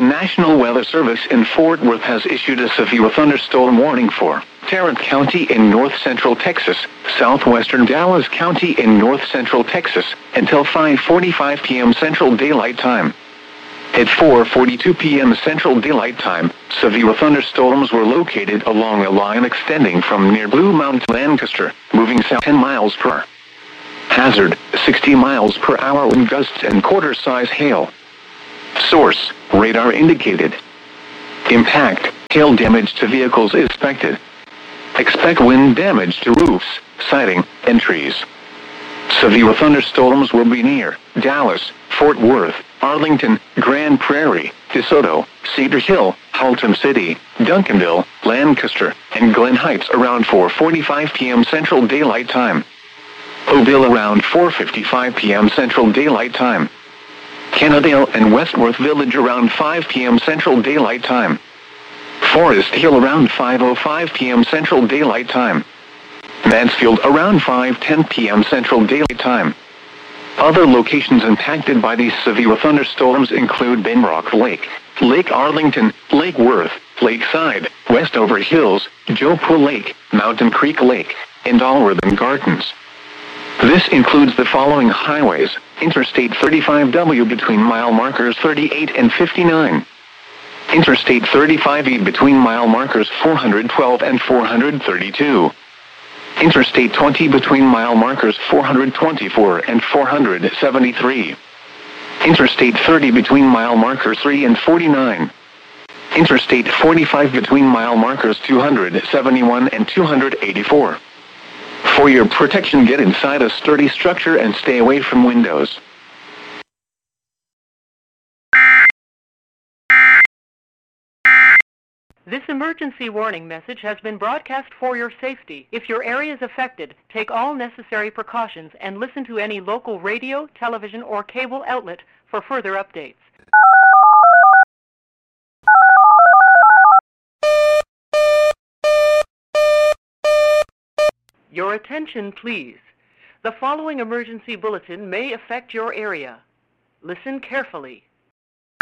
National Weather Service in Fort Worth has issued a severe thunderstorm warning for Tarrant County in north-central Texas, southwestern Dallas County in north-central Texas, until 5:45 p.m. Central Daylight Time. At 4:42 p.m. Central Daylight Time, severe thunderstorms were located along a line extending from near Blue Mountain to Lancaster, moving south 10 miles per hour. Hazard, 60 miles per hour wind gusts and quarter-size hail. Source, radar indicated. Impact, hail damage to vehicles is expected. Expect wind damage to roofs, siding, and trees. Severe thunderstorms will be near Dallas, Fort Worth, Arlington, Grand Prairie, DeSoto, Cedar Hill, Haltom City, Duncanville, Lancaster, and Glen Heights around 4:45 p.m. Central Daylight Time. Oville around 4:55 p.m. Central Daylight Time. Kennedale and Westworth Village around 5 p.m. Central Daylight Time. Forest Hill around 5:05 p.m. Central Daylight Time. Mansfield around 5:10 p.m. Central Daylight Time. Other locations impacted by these severe thunderstorms include Benrock Lake, Lake Arlington, Lake Worth, Lakeside, Westover Hills, Joepul Lake, Mountain Creek Lake, and Alwortham Gardens. This includes the following highways: Interstate 35W between mile markers 38 and 59. Interstate 35E between mile markers 412 and 432. Interstate 20 between mile markers 424 and 473. Interstate 30 between mile markers 3 and 49. Interstate 45 between mile markers 271 and 284. For your protection, get inside a sturdy structure and stay away from windows. This emergency warning message has been broadcast for your safety. If your area is affected, take all necessary precautions and listen to any local radio, television, or cable outlet for further updates. Your attention, please. The following emergency bulletin may affect your area. Listen carefully.